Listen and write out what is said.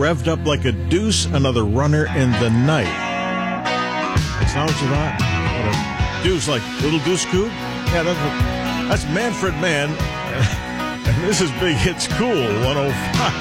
revved up like a deuce, another runner in the night. That's not what you thought? What a deuce, like Little Goose Coop? Yeah, that's Manfred Mann. And this is Big Hits Cool 105.